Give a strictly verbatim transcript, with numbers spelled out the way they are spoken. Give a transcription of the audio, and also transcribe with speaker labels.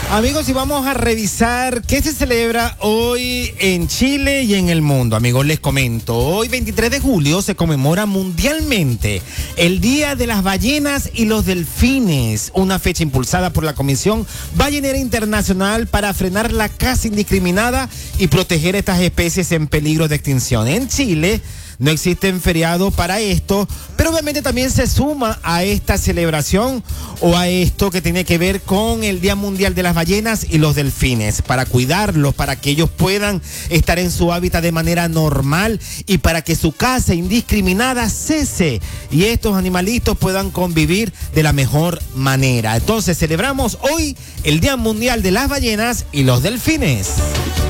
Speaker 1: Amigos, y vamos a revisar qué se celebra hoy en Chile y en el mundo. Amigos, les comento, hoy veintitrés de julio se conmemora mundialmente el Día de las Ballenas y los Delfines, una fecha impulsada por la Comisión Ballenera Internacional para frenar la caza indiscriminada y proteger estas especies en peligro de extinción. En Chile no existen feriados para esto, pero obviamente también se suma a esta celebración o a esto que tiene que ver con el Día Mundial de las Ballenas y los Delfines, para cuidarlos, para que ellos puedan estar en su hábitat de manera normal y para que su caza indiscriminada cese y estos animalitos puedan convivir de la mejor manera. Entonces celebramos hoy el Día Mundial de las Ballenas y los Delfines.